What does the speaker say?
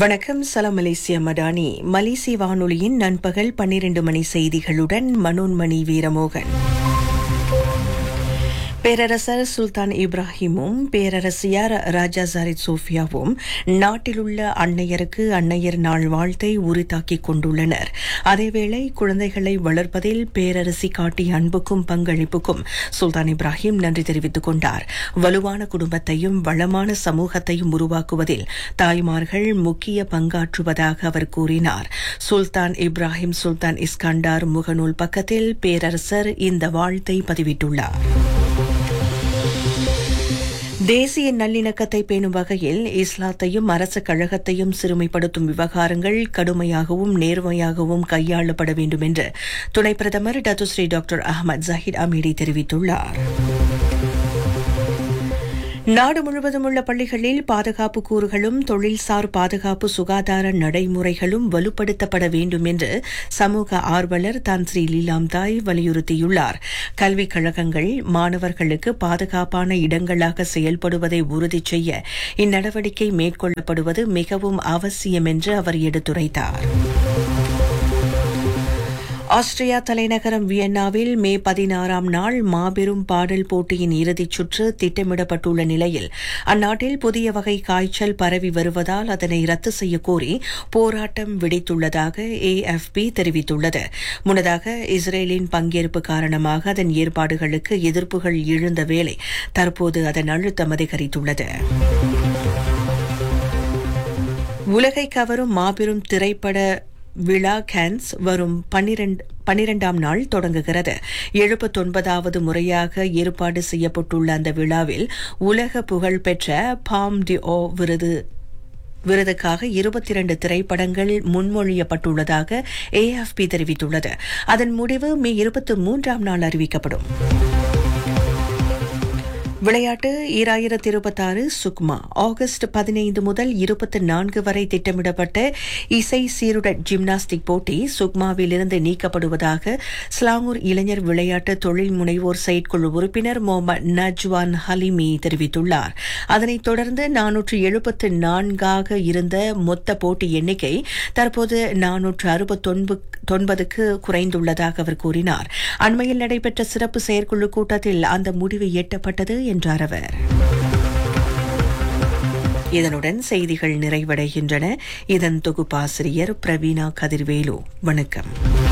வணக்கம். சலாம் மலேசியா மடானி. மலேசிய வானொலியின் நண்பகல் 12 மணி செய்திகளுடன் மனோன்மணி வீரமோகன். பேரரசர் சுல்தான் இப்ராஹிமும் பேரரசியார் ராஜா ஜாரித் சோஃபியாவும் நாட்டிலுள்ள அன்னையருக்கு அன்னையர் நாள் வாழ்த்தை உரித்தாக்கிக் கொண்டுள்ளனர். அதேவேளை குழந்தைகளை வளர்ப்பதில் பேரரசி காட்டிய அன்புக்கும் பங்களிப்புக்கும் சுல்தான் இப்ராஹிம் நன்றி தெரிவித்துக் கொண்டார். வலுவான குடும்பத்தையும் வளமான சமூகத்தையும் உருவாக்குவதில் தாய்மார்கள் முக்கிய பங்காற்றுவதாக அவர் கூறினார். சுல்தான் இப்ராஹிம் சுல்தான் இஸ்கண்டார் முகநூல் பக்கத்தில் பேரரசர் இந்த வாழ்த்தை பதிவிட்டுள்ளார். தேசிய நல்லிணக்கத்தை பேணும் வகையில் இஸ்லாத்தையும் அரசு கழகத்தையும் சிறுமைப்படுத்தும் விவகாரங்கள் கடுமையாகவும் நேர்மையாகவும் கையாளப்பட வேண்டும் என்று துணை பிரதமர் Datuk Seri doctor Ahmad Zaheer Hamidi தெரிவித்துள்ளார். நாடு முழுவதும் உள்ள பள்ளிகளில் பாதுகாப்பு கூறுகளும் தொழில்சார் பாதுகாப்பு சுகாதார நடைமுறைகளும் வலுப்படுத்தப்பட வேண்டும் என்று சமூக ஆர்வலர் தான் ஸ்ரீ லீலாம்தாய் வலியுறுத்தியுள்ளார். கல்விக் கழகங்கள் மாணவர்களுக்கு பாதுகாப்பான இடங்களாக செயல்படுவதை உறுதி செய்ய இந்நடவடிக்கை மேற்கொள்ளப்படுவது மிகவும் அவசியம் என்று அவர் எடுத்துரைத்தார். ஆஸ்திரியா தலைநகரம் வியன்னாவில் மே 16ஆம் நாள் மாபெரும் பாடல் போட்டியின் இறுதிச் சுற்று திட்டமிடப்பட்டுள்ள நிலையில் அந்நாட்டில் புதிய வகை காய்ச்சல் பரவி வருவதால் அதனை ரத்து செய்யக்கோரி போராட்டம் வெடித்துள்ளதாக AFP தெரிவித்துள்ளது. முன்னதாக இஸ்ரேலின் பங்கேற்பு காரணமாக அதன் ஏற்பாடுகளுக்கு எதிர்ப்புகள் எழுந்த வேளை தற்போது அதன் அழுத்தம் அதிகரித்துள்ளது. உலகை கவரும் மாபெரும் திரைப்பட விழா கேன்ஸ் வரும் 12ஆம் நாள் தொடங்குகிறது. 79வது முறையாக ஏற்பாடு செய்யப்பட்டுள்ள அந்த விழாவில் உலக புகழ்பெற்ற பாம் டி ஓ விருதுக்காக 22 திரைப்படங்கள் முன்மொழியப்பட்டுள்ளதாக AFP தெரிவித்துள்ளது. அதன் முடிவு மே 23ஆம் நாள் அறிவிக்கப்படும். விளையாட்டு 2026 சுக்மா ஆகஸ்ட் 15 முதல் 24 வரை திட்டமிடப்பட்ட இசை சீருடட் ஜிம்னாஸ்டிக் போட்டி சுக்மாவிலிருந்து நீக்கப்படுவதாக ஸ்லாங்கூர் இளைஞர் விளையாட்டு தொழில் முனைவோர் செயற்குழு உறுப்பினர் முகமது நஜ்வான் ஹலிமி தெரிவித்துள்ளார். அதனைத் தொடர்ந்து 474 இருந்த மொத்த போட்டி எண்ணிக்கை தற்போது 469க்கு குறைந்துள்ளதாக அவர் கூறினார். அண்மையில் நடைபெற்ற சிறப்பு செயற்குழு கூட்டத்தில் அந்த முடிவு எட்டப்பட்டது என்றார் அவர். இதனுடன் செய்திகள் நிறைவடைகின்றன. இதன் தொகுப்பாசிரியர் பிரவீணா கதிர்வேலு. வணக்கம்.